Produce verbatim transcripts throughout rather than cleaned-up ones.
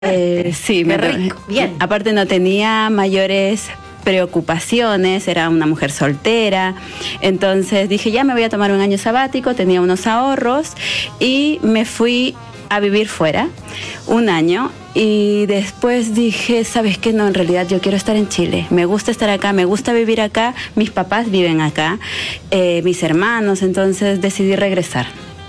Eh, sí, Qué me rico. Bien. Aparte no tenía mayores preocupaciones, era una mujer soltera, entonces dije ya me voy a tomar un año sabático, tenía unos ahorros y me fui a vivir fuera un año. Y después dije, ¿sabes qué? No, en realidad yo quiero estar en Chile. Me gusta estar acá, me gusta vivir acá. Mis papás viven acá, eh, mis hermanos, entonces decidí regresar.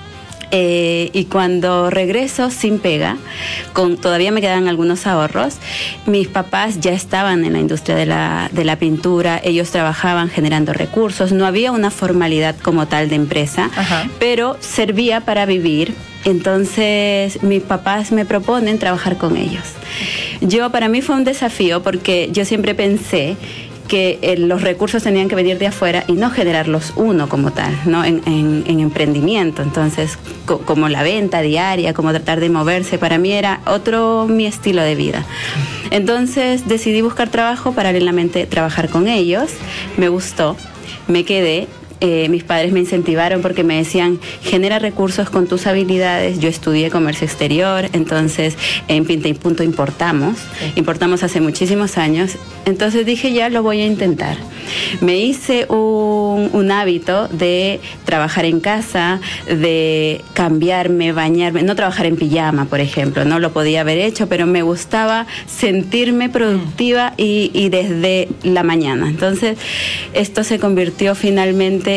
Eh, y cuando regreso sin pega, con, todavía me quedan algunos ahorros, mis papás ya estaban en la industria de la, de la pintura, ellos trabajaban generando recursos, no había una formalidad como tal de empresa, Ajá. pero servía para vivir. Entonces mis papás me proponen trabajar con ellos. Yo, para mí fue un desafío porque yo siempre pensé que eh, los recursos tenían que venir de afuera y no generarlos uno como tal, ¿no? En, en, en emprendimiento. Entonces, co- como la venta diaria, como tratar de moverse, para mí era otro mi estilo de vida. Entonces decidí buscar trabajo, paralelamente trabajar con ellos. Me gustó, me quedé. Eh, mis padres me incentivaron porque me decían, genera recursos con tus habilidades. Yo estudié comercio exterior, entonces en Pinta y Punto importamos, sí. importamos hace muchísimos años. Entonces dije, ya lo voy a intentar. Me hice un, un hábito de trabajar en casa, de cambiarme, bañarme, no trabajar en pijama, por ejemplo, no lo podía haber hecho, pero me gustaba sentirme productiva y, y desde la mañana. Entonces esto se convirtió finalmente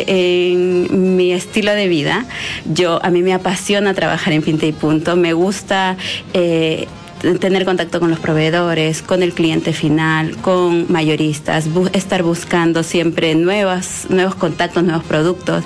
en mi estilo de vida. Yo, a mí me apasiona trabajar en Pinta y Punto, me gusta eh, tener contacto con los proveedores, con el cliente final, con mayoristas, bu- estar buscando siempre nuevas, nuevos contactos, nuevos productos.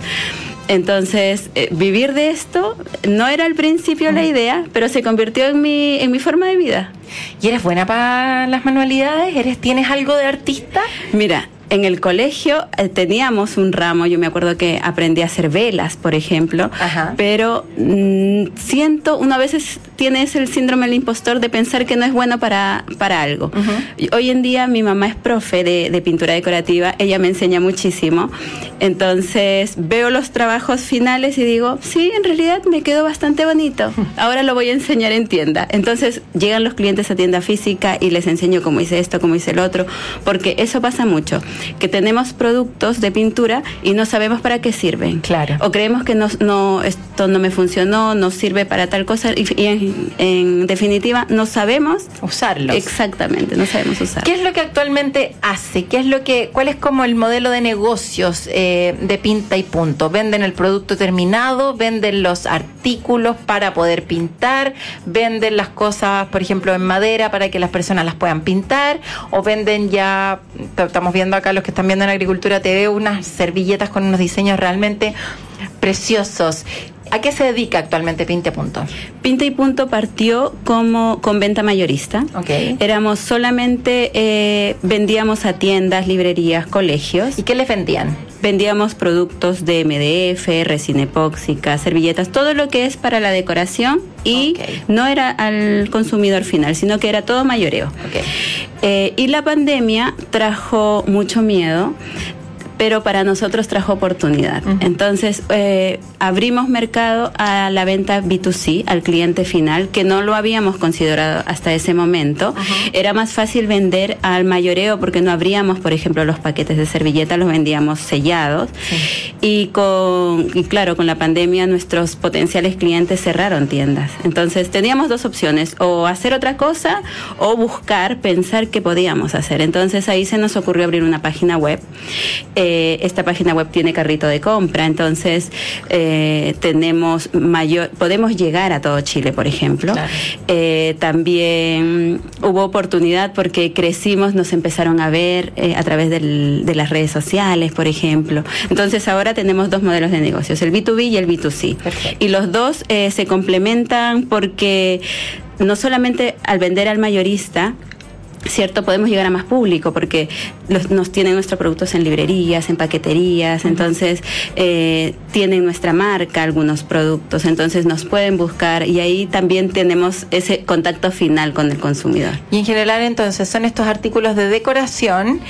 Entonces, eh, vivir de esto no era al principio la idea, pero se convirtió en mi, en mi forma de vida. ¿Y eres buena para las manualidades? ¿Eres, ¿Tienes algo de artista? Mira, en el colegio eh, teníamos un ramo, yo me acuerdo que aprendí a hacer velas, por ejemplo, Ajá. pero mmm, siento, una vez tienes el síndrome del impostor de pensar que no es bueno para, para algo. Uh-huh. Hoy en día mi mamá es profe de, de pintura decorativa, ella me enseña muchísimo, entonces veo los trabajos finales y digo, sí, en realidad me quedó bastante bonito, ahora lo voy a enseñar en tienda. Entonces llegan los clientes a tienda física y les enseño cómo hice esto, cómo hice el otro, porque eso pasa mucho, que tenemos productos de pintura y no sabemos para qué sirven. Claro. O creemos que no, no, esto no me funcionó, no sirve para tal cosa y, y en, en definitiva no sabemos usarlos. Exactamente, no sabemos usarlos. ¿Qué es lo que actualmente hace? ¿Qué es lo que, cuál es como el modelo de negocios eh, de Pinta y Punto? ¿Venden el producto terminado? ¿Venden los artículos para poder pintar? ¿Venden las cosas, por ejemplo, en madera para que las personas las puedan pintar? ¿O venden ya, estamos viendo acá los que están viendo en Agricultura T V, unas servilletas con unos diseños realmente preciosos? ¿A qué se dedica actualmente Pinta y Punto? Pinta y Punto partió como con venta mayorista. Okay. Éramos solamente, eh, vendíamos a tiendas, librerías, colegios. ¿Y qué les vendían? Vendíamos productos de M D F, resina epóxica, servilletas, todo lo que es para la decoración y okay. no era al consumidor final, sino que era todo mayoreo. Okay. Eh, y la pandemia trajo mucho miedo, pero para nosotros trajo oportunidad. Uh-huh. Entonces, eh, abrimos mercado a la venta B dos C, al cliente final, que no lo habíamos considerado hasta ese momento. Uh-huh. Era más fácil vender al mayoreo porque no abríamos, por ejemplo, los paquetes de servilleta, los vendíamos sellados. Sí. Y, con, y claro, con la pandemia nuestros potenciales clientes cerraron tiendas. Entonces, teníamos dos opciones, o hacer otra cosa o buscar, pensar qué podíamos hacer. Entonces, ahí se nos ocurrió abrir una página web. Eh, Esta página web tiene carrito de compra, entonces eh, tenemos mayor, podemos llegar a todo Chile, por ejemplo. Claro. Eh, también hubo oportunidad porque crecimos, nos empezaron a ver eh, a través del, de las redes sociales, por ejemplo. Entonces ahora tenemos dos modelos de negocios, el B dos B y el B dos C. Perfecto. Y los dos eh, se complementan porque no solamente al vender al mayorista, cierto, podemos llegar a más público porque los, nos tienen nuestros productos en librerías, en paqueterías, uh-huh. entonces eh, tienen nuestra marca algunos productos, entonces nos pueden buscar y ahí también tenemos ese contacto final con el consumidor. Y en general entonces son estos artículos de decoración que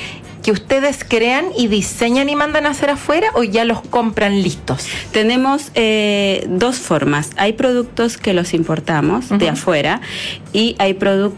que ustedes crean y diseñan y mandan a hacer afuera, o ya los compran listos? Tenemos eh, dos formas. Hay productos que los importamos uh-huh. de afuera y hay productos